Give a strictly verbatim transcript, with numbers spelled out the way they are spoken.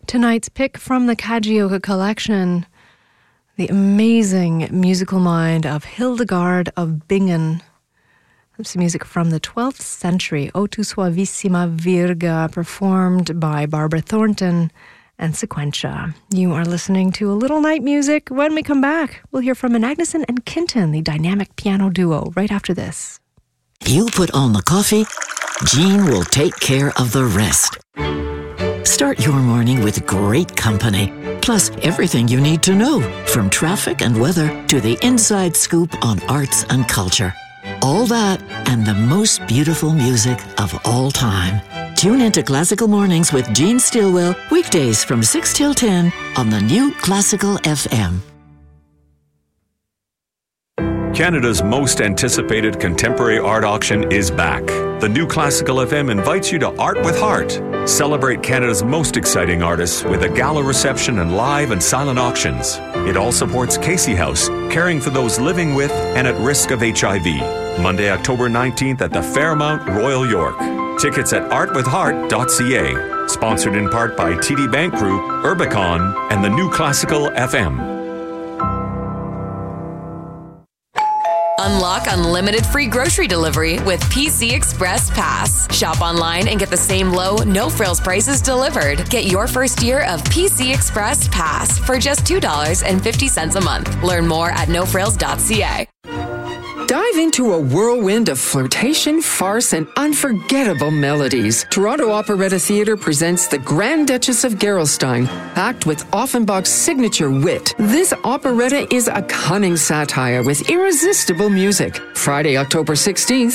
Tonight's pick from the Kagioka collection, the amazing musical mind of Hildegard of Bingen. That's music from the twelfth century, O tu suavissima virga, performed by Barbara Thornton and Sequentia. You are listening to a little night music. When we come back, we'll hear from Agneson and Kinton, the dynamic piano duo, right after this. You put on the coffee, Jean will take care of the rest. Start your morning with great company, plus everything you need to know, from traffic and weather to the inside scoop on arts and culture. All that and the most beautiful music of all time. Tune into Classical Mornings with Jean Stilwell, weekdays from six till ten on the new Classical F M. Canada's most anticipated contemporary art auction is back. The new Classical F M invites you to Art with Heart. Celebrate Canada's most exciting artists with a gala reception and live and silent auctions. It all supports Casey House, caring for those living with and at risk of H I V. Monday, October nineteenth at the Fairmount, Royal York. Tickets at art with heart dot c a. Sponsored in part by T D Bank Group, Urbicon, and the new Classical F M. Unlock unlimited free grocery delivery with P C Express Pass. Shop online and get the same low, no-frills prices delivered. Get your first year of P C Express Pass for just two dollars and fifty cents a month. Learn more at no frills dot c a. Dive into a whirlwind of flirtation, farce, and unforgettable melodies. Toronto Operetta Theatre presents The Grand Duchess of Gerolstein, packed with Offenbach's signature wit. This operetta is a cunning satire with irresistible music. Friday, October sixteenth,